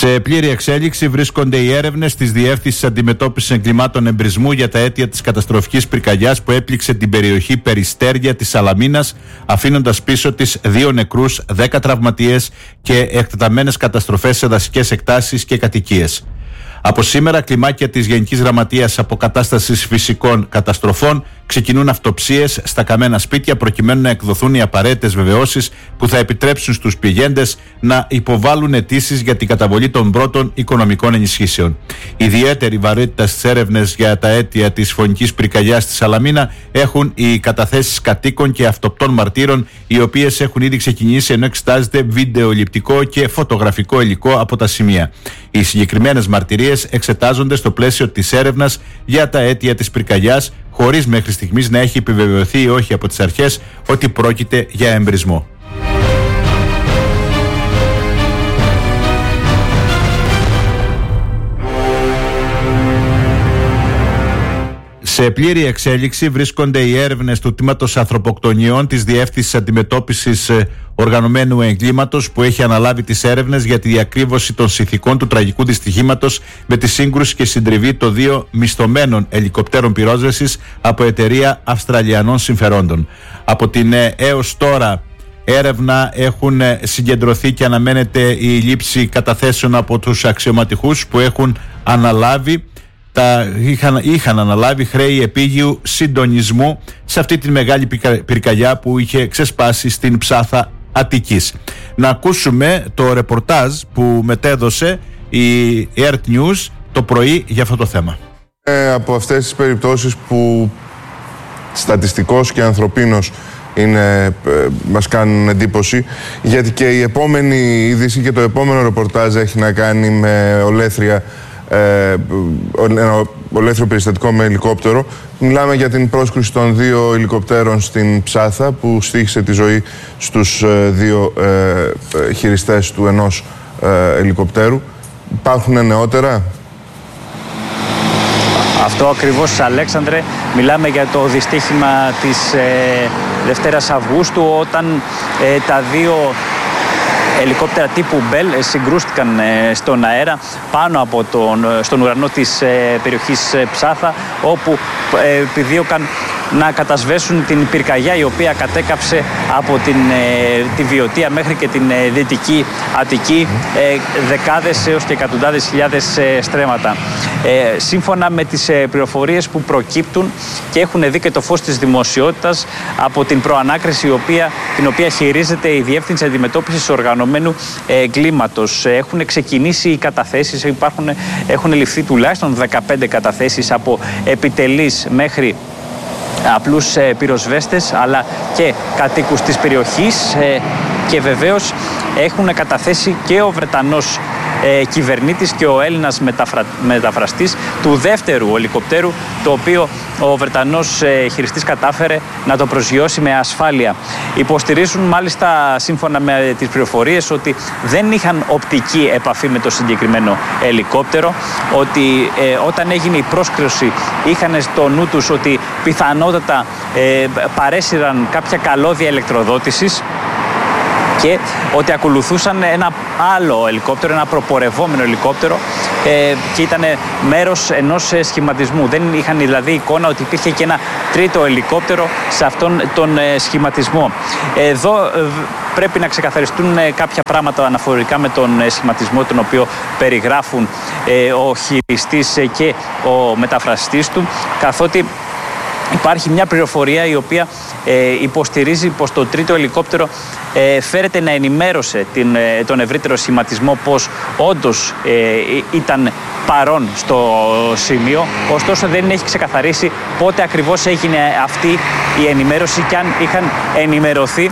Σε πλήρη εξέλιξη βρίσκονται οι έρευνες της Διεύθυνσης Αντιμετώπισης Εγκλημάτων Εμπρισμού για τα αίτια της καταστροφικής πυρκαγιάς που έπληξε την περιοχή Περιστέρια της Σαλαμίνας, αφήνοντας πίσω της 2 νεκρούς, 10 τραυματίες και εκτεταμένες καταστροφές σε δασικές εκτάσεις και κατοικίες. Από σήμερα, κλιμάκια της Γενικής Γραμματείας Αποκατάστασης Φυσικών Καταστροφών ξεκινούν αυτοψίες στα καμένα σπίτια προκειμένου να εκδοθούν οι απαραίτητες βεβαιώσεις που θα επιτρέψουν στους πληγέντες να υποβάλουν αιτήσεις για την καταβολή των πρώτων οικονομικών ενισχύσεων. Ιδιαίτερη βαρύτητα στις έρευνες για τα αίτια της φωνικής πυρκαγιάς στη Σαλαμίνα έχουν οι καταθέσεις κατοίκων και αυτοπτών μαρτύρων, οι οποίες έχουν ήδη ξεκινήσει ενώ εξετάζεται βιντεοληπτικό και φωτογραφικό υλικό από τα σημεία. Οι συγκεκριμένες μαρτυρίες εξετάζονται στο πλαίσιο της έρευνας για τα αίτια της πυρκαγιάς, χωρίς μέχρι στιγμής να έχει επιβεβαιωθεί ή όχι από τις αρχές ότι πρόκειται για εμπρισμό. Σε πλήρη εξέλιξη βρίσκονται οι έρευνες του Τμήματος Ανθρωποκτονιών της Διεύθυνσης Αντιμετώπισης Οργανωμένου Εγκλήματος, που έχει αναλάβει τις έρευνες για τη διακρύβωση των συνθηκών του τραγικού δυστυχήματος με τη σύγκρουση και συντριβή των 2 μισθωμένων ελικοπτέρων πυρόσβεσης από εταιρεία Αυστραλιανών Συμφερόντων. Από την έως τώρα έρευνα έχουν συγκεντρωθεί και αναμένεται η λήψη καταθέσεων από τους αξιωματικούς που έχουν αναλάβει είχαν αναλάβει χρέη επίγειου συντονισμού σε αυτή τη μεγάλη πυρκαγιά που είχε ξεσπάσει στην Ψάθα Αττικής. Να ακούσουμε το ρεπορτάζ που μετέδωσε η Earth News το πρωί για αυτό το θέμα. Από αυτές τις περιπτώσεις που στατιστικώς και ανθρωπίνως μας κάνουν εντύπωση, γιατί και η επόμενη είδηση και το επόμενο ρεπορτάζ έχει να κάνει με ολέθρια, ολέθριο περιστατικό με ελικόπτερο. Μιλάμε για την πρόσκρουση των 2 ελικοπτέρων στην Ψάθα που στοίχησε τη ζωή στους 2 χειριστές του ενός ελικοπτέρου. Υπάρχουν νεότερα? Αυτό ακριβώς, Αλέξανδρε. Μιλάμε για το δυστύχημα της Δευτέρας Αυγούστου, όταν τα 2 ελικόπτερα τύπου Bell συγκρούστηκαν στον αέρα πάνω από στον ουρανό της περιοχής Ψάθα, όπου επιδίωκαν να κατασβέσουν την πυρκαγιά η οποία κατέκαψε από τη Βιωτία μέχρι και την Δυτική Αττική δεκάδες έως και εκατοντάδες χιλιάδες στρέμματα. Σύμφωνα με τις πληροφορίες που προκύπτουν και έχουν δει και το φως της δημοσιότητας από την προανάκριση την οποία χειρίζεται η Διεύθυνση Αντιμετώπισης Οργανωμένου Εγκλήματος, έχουν ξεκινήσει οι καταθέσεις, έχουν ληφθεί τουλάχιστον 15 καταθέσεις από επιτελείς μέχρι απλούς πυροσβέστες αλλά και κατοίκους της περιοχής, και βεβαίως έχουν καταθέσει και ο Βρετανός κυβερνήτης και ο Έλληνας μεταφραστής του δεύτερου ελικοπτέρου, το οποίο ο Βρετανός χειριστής κατάφερε να το προσγειώσει με ασφάλεια. Υποστηρίζουν μάλιστα, σύμφωνα με τις πληροφορίες, ότι δεν είχαν οπτική επαφή με το συγκεκριμένο ελικόπτερο, ότι όταν έγινε η πρόσκρουση είχαν στο νου τους ότι πιθανότατα παρέσυραν κάποια καλώδια ηλεκτροδότησης και ότι ακολουθούσαν ένα άλλο ελικόπτερο, ένα προπορευόμενο ελικόπτερο, και ήταν μέρος ενός σχηματισμού. Δεν είχαν δηλαδή εικόνα ότι υπήρχε και ένα τρίτο ελικόπτερο σε αυτόν τον σχηματισμό. Εδώ πρέπει να ξεκαθαριστούν κάποια πράγματα αναφορικά με τον σχηματισμό τον οποίο περιγράφουν ο χειριστής και ο μεταφραστής του, καθότι υπάρχει μια πληροφορία η οποία υποστηρίζει πως το τρίτο ελικόπτερο φέρεται να ενημέρωσε τον ευρύτερο σχηματισμό πως όντως ήταν παρόν στο σημείο, ωστόσο δεν έχει ξεκαθαρίσει πότε ακριβώς έγινε αυτή η ενημέρωση και αν είχαν ενημερωθεί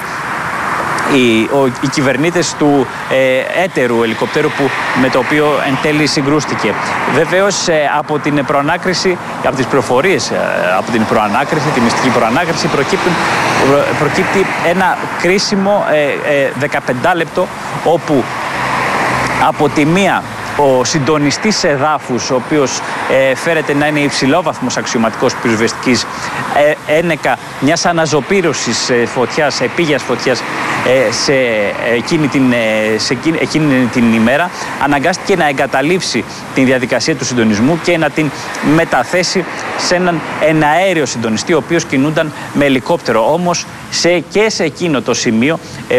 οι κυβερνήτες του έτερου ελικοπτέρου με το οποίο εν τέλει συγκρούστηκε. Βεβαίως από την προανάκριση, από τις πληροφορίες από την προανάκριση, τη μυστική προανάκριση, προκύπτει ένα κρίσιμο 15 λεπτό, όπου από τη μία ο συντονιστής εδάφους, ο οποίος φέρεται να είναι υψηλόβαθμος αξιωματικός πυροσβεστικής, ένεκα μιας αναζωπήρωσης φωτιάς, επίγειας φωτιάς σε εκείνη την ημέρα, αναγκάστηκε να εγκαταλείψει την διαδικασία του συντονισμού και να την μεταθέσει σε έναν εναέριο συντονιστή, ο οποίος κινούνταν με ελικόπτερο. Όμως και σε εκείνο το σημείο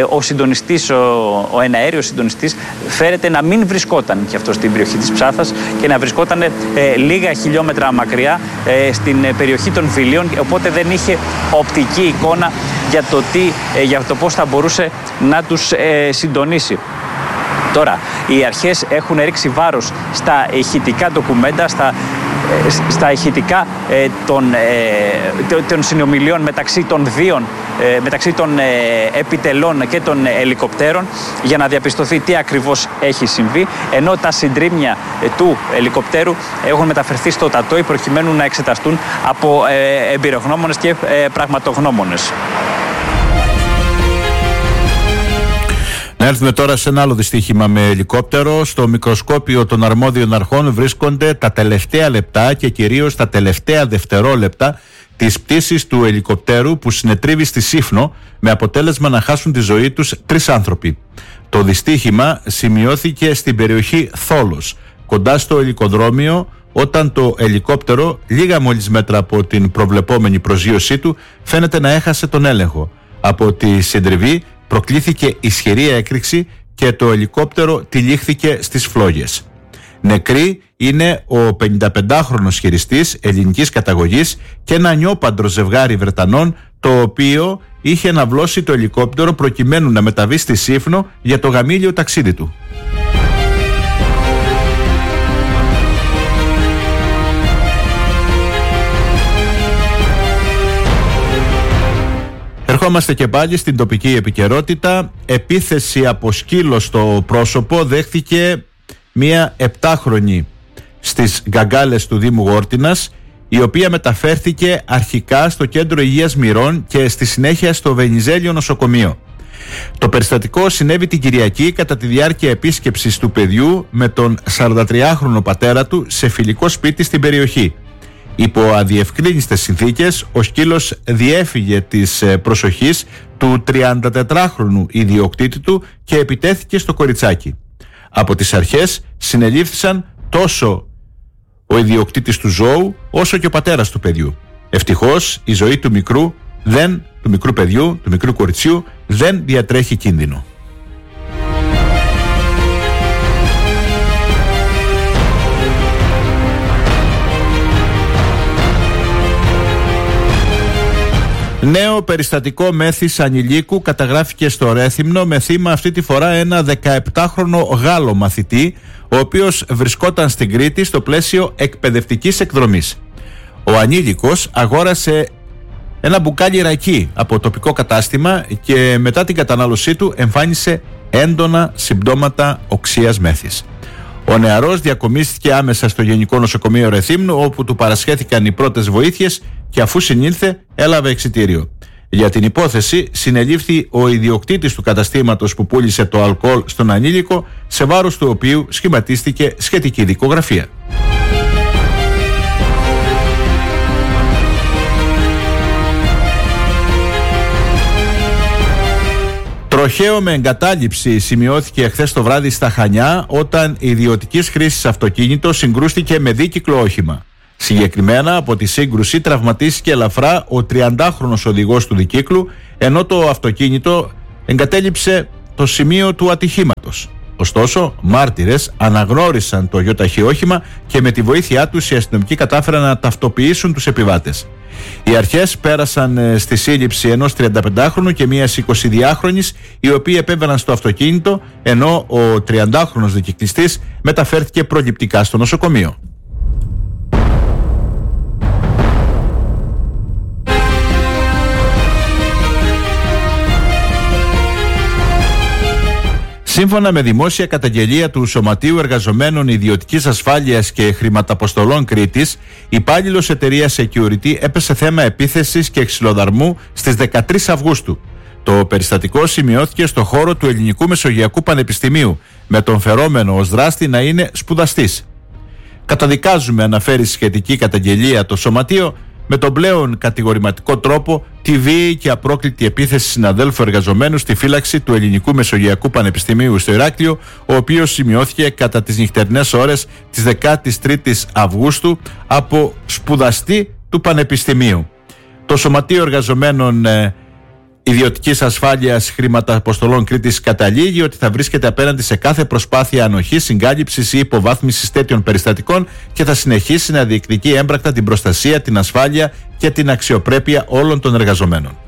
ο εναέριος συντονιστής φέρεται να μην βρισκόταν και αυτό στην περιοχή της Ψάθας και να βρισκόταν λίγα χιλιόμετρα μακριά στην περιοχή των Φιλίων, οπότε δεν είχε οπτική εικόνα για το πώς θα μπορούσε να τους συντονίσει. Τώρα, οι αρχές έχουν ρίξει βάρος στα ηχητικά ντοκουμέντα, στα ηχητικά των συνομιλιών μεταξύ των επιτελών και των ελικοπτέρων, για να διαπιστωθεί τι ακριβώς έχει συμβεί, ενώ τα συντρίμμια του ελικοπτέρου έχουν μεταφερθεί στο Τατόι προκειμένου να εξεταστούν από εμπειρογνώμονες και πραγματογνώμονες. Να έρθουμε τώρα σε ένα άλλο δυστύχημα με ελικόπτερο. Στο μικροσκόπιο των αρμόδιων αρχών βρίσκονται τα τελευταία λεπτά και κυρίως τα τελευταία δευτερόλεπτα της πτήσης του ελικοπτέρου που συνετρίβει στη Σύφνο, με αποτέλεσμα να χάσουν τη ζωή τους 3 άνθρωποι. Το δυστύχημα σημειώθηκε στην περιοχή Θόλος, κοντά στο ελικοδρόμιο, όταν το ελικόπτερο, λίγα μόλις μέτρα από την προβλεπόμενη προσγείωσή του, φαίνεται να έχασε τον έλεγχο. Από τη συντριβή προκλήθηκε ισχυρή έκρηξη και το ελικόπτερο τυλίχθηκε στις φλόγες. Νεκροί είναι ο 55χρονος χειριστής ελληνικής καταγωγής και ένα νιόπαντρο ζευγάρι Βρετανών, το οποίο είχε αναβλώσει το ελικόπτερο προκειμένου να μεταβεί στη Σύφνο για το γαμήλιο ταξίδι του. Ερχόμαστε και πάλι στην τοπική επικαιρότητα. Επίθεση από σκύλο στο πρόσωπο δέχθηκε μία 7χρονη στις Γκαγκάλες του Δήμου Γόρτινας, η οποία μεταφέρθηκε αρχικά στο κέντρο υγείας Μυρών και στη συνέχεια στο Βενιζέλιο νοσοκομείο. Το περιστατικό συνέβη την Κυριακή κατά τη διάρκεια επίσκεψης του παιδιού με τον 43χρονο πατέρα του σε φιλικό σπίτι στην περιοχή. Υπό αδιευκρίνιστες συνθήκες, ο σκύλος διέφυγε της προσοχής του 34χρονου ιδιοκτήτη του και επιτέθηκε στο κοριτσάκι. Από τις αρχές συνελήφθησαν τόσο ο ιδιοκτήτης του ζώου όσο και ο πατέρας του παιδιού. Ευτυχώς η ζωή του μικρού παιδιού, του μικρού κοριτσιού, δεν διατρέχει κίνδυνο. Νέο περιστατικό μέθης ανηλίκου καταγράφηκε στο Ρέθυμνο, με θύμα αυτή τη φορά ένα 17χρονο Γάλλο μαθητή, ο οποίος βρισκόταν στην Κρήτη στο πλαίσιο εκπαιδευτικής εκδρομής. Ο ανήλικος αγόρασε ένα μπουκάλι ρακί από τοπικό κατάστημα και μετά την κατανάλωσή του εμφάνισε έντονα συμπτώματα οξείας μέθης. Ο νεαρός διακομίστηκε άμεσα στο Γενικό Νοσοκομείο Ρεθύμνου, όπου του παρασχέθηκαν οι πρώτες βοήθειες και αφού συνήλθε έλαβε εξιτήριο. Για την υπόθεση συνελήφθη ο ιδιοκτήτης του καταστήματος που πούλησε το αλκοόλ στον ανήλικο, σε βάρος του οποίου σχηματίστηκε σχετική δικογραφία. Τροχαίο με εγκατάλειψη σημειώθηκε εχθές το βράδυ στα Χανιά, όταν ιδιωτικής χρήσης αυτοκίνητο συγκρούστηκε με δίκυκλο όχημα. Συγκεκριμένα, από τη σύγκρουση τραυματίστηκε ελαφρά ο 30χρονος οδηγός του δικύκλου, ενώ το αυτοκίνητο εγκατέλειψε το σημείο του ατυχήματος. Ωστόσο, μάρτυρες αναγνώρισαν το γιοταχή όχημα και με τη βοήθειά τους οι αστυνομικοί κατάφεραν να ταυτοποιήσουν τους επιβάτες. Οι αρχές πέρασαν στη σύλληψη ενός 35χρονου και μιας 22χρονης, οι οποίοι επέβαιναν στο αυτοκίνητο, ενώ ο 30χρονος δικυκλιστής μεταφέρθηκε προληπτικά στο νοσοκομείο. Σύμφωνα με δημόσια καταγγελία του Σωματείου Εργαζομένων Ιδιωτικής Ασφάλειας και Χρηματαποστολών Κρήτης, υπάλληλος εταιρείας Security έπεσε θέμα επίθεσης και ξυλοδαρμού στις 13 Αυγούστου. Το περιστατικό σημειώθηκε στο χώρο του Ελληνικού Μεσογειακού Πανεπιστημίου, με τον φερόμενο ως δράστη να είναι σπουδαστής. Καταδικάζουμε, αναφέρει σχετική καταγγελία το Σωματείο, με τον πλέον κατηγορηματικό τρόπο τη βίαιη και απρόκλητη επίθεση συναδέλφου εργαζομένου στη φύλαξη του Ελληνικού Μεσογειακού Πανεπιστημίου στο Ηράκλειο, ο οποίος σημειώθηκε κατά τις νυχτερινές ώρες της 13ης Αυγούστου από σπουδαστή του Πανεπιστημίου. Το Σωματείο Εργαζομένων Ιδιωτικής Ασφάλειας Χρηματαποστολών Κρήτης καταλήγει ότι θα βρίσκεται απέναντι σε κάθε προσπάθεια ανοχής, συγκάλυψης ή υποβάθμισης τέτοιων περιστατικών και θα συνεχίσει να διεκδικεί έμπρακτα την προστασία, την ασφάλεια και την αξιοπρέπεια όλων των εργαζομένων.